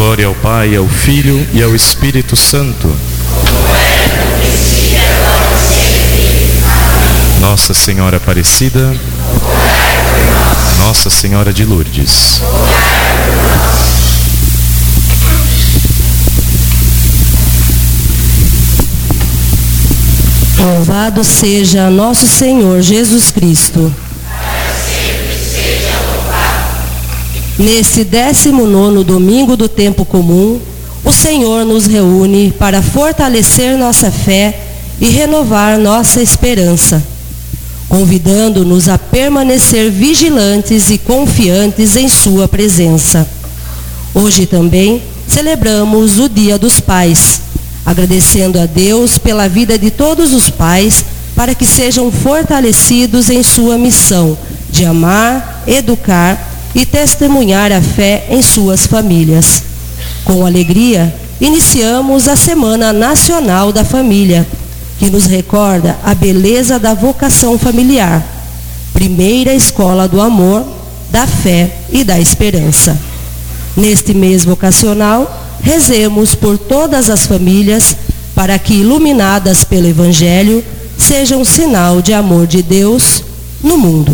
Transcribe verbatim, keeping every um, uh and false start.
Glória ao Pai, ao Filho e ao Espírito Santo. Nossa Senhora Aparecida, Nossa Senhora de Lourdes. Louvado seja nosso Senhor Jesus Cristo. Neste décimo nono domingo do tempo comum, o Senhor nos reúne para fortalecer nossa fé e renovar nossa esperança, convidando-nos a permanecer vigilantes e confiantes em sua presença. Hoje também celebramos o Dia dos Pais, agradecendo a Deus pela vida de todos os pais, para que sejam fortalecidos em sua missão de amar, educar e testemunhar a fé em suas famílias. Com alegria, iniciamos a Semana Nacional da Família, que nos recorda a beleza da vocação familiar, primeira escola do amor, da fé e da esperança. Neste mês vocacional, rezemos por todas as famílias, para que, iluminadas pelo Evangelho, sejam um sinal de amor de Deus no mundo.